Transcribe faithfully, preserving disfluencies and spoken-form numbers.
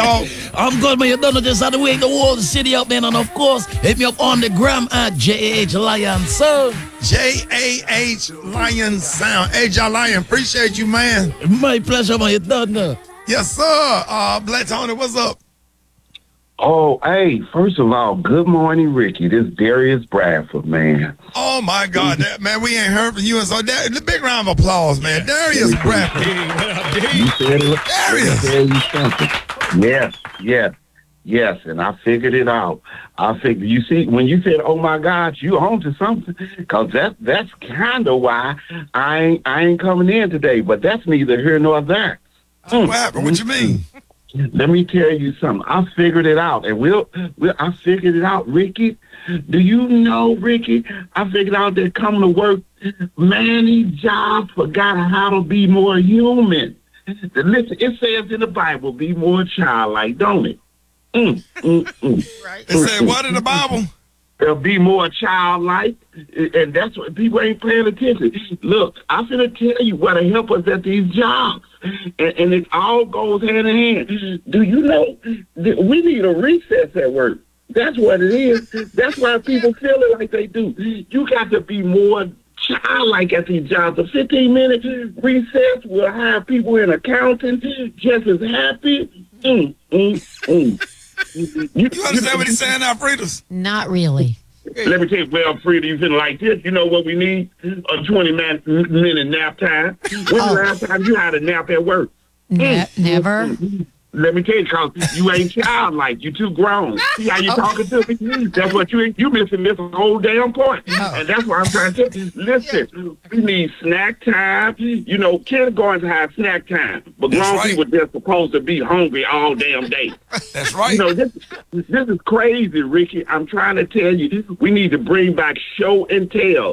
dog? I'm good, man. You don't know just how to wake the whole city up, man. And of course, hit me up on the gram at J A H Lion Sound. J A H Lion Sound. Hey, John Lion, appreciate you, man. My pleasure, man. You don't know. Yes, sir. Uh, Black Tony, what's up? Oh, hey, first of all, good morning, Ricky. This is Darius Bradford, man. Oh, my God. That, man, we ain't heard from you. And so, that, the big round of applause, man. Darius Bradford. You said it. Darius. Let me tell you something. Yes, yes, yes, and I figured it out. I figured, you see, when you said, oh, my God, you on to something, because that, that's kind of why I ain't, I ain't coming in today, but that's neither here nor there. Mm. What happened? What you mean? Let me tell you something. I figured it out, and we'll, we'll. I figured it out, Ricky. Do you know, Ricky? I figured out that coming to work, many jobs forgot how to be more human. Listen, it says in the Bible, "Be more childlike," don't it? Mm, mm, mm. Right. It said what in the Bible? They'll be more childlike, and that's what people ain't paying attention. Look, I'm finna tell you what to help us at these jobs, and, and it all goes hand in hand. Do you know that we need a recess at work? That's what it is. That's why people feel it like they do. You got to be more childlike at these jobs. A fifteen minute recess will have people in accounting just as happy. Mm, mm, mm. You, you understand what he's saying now, Fridas? Not really. Let me tell you, well, Frida, you feel like this. You know what we need? A twenty minute nap time. When's Oh. the last time you had a nap at work? Ne- never. Let me tell you, because you ain't childlike. You too grown. See how you talking to me? That's what you you missing this whole damn point. And that's what I'm trying to tell you. Listen, we need snack time. You know, kindergartens have snack time, but That's grown right. people just supposed to be hungry all damn day. That's right. You know, this this is crazy, Ricky. I'm trying to tell you, we need to bring back show and tell.